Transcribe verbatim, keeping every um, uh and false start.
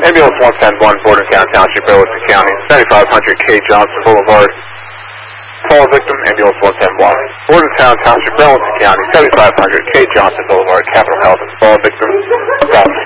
Ambulance one ten one, Bordentown Township, Burleson County, seventy-five hundred K Johnson Boulevard. Call victim, Ambulance one ten one, Bordentown Township, Burleson County, seventy-five hundred K Johnson Boulevard, Capital Health. Call victim, stop.